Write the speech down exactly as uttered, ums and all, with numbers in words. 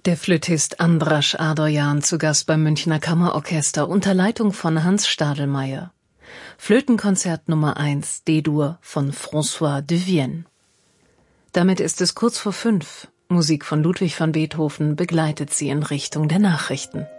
Der Flötist Andras Adoyan zu Gast beim Münchner Kammerorchester unter Leitung von Hans Stadelmeier. Flötenkonzert Nummer eins D-Dur von François de Vienne. Damit ist es kurz vor fünf. Musik von Ludwig van Beethoven begleitet Sie in Richtung der Nachrichten.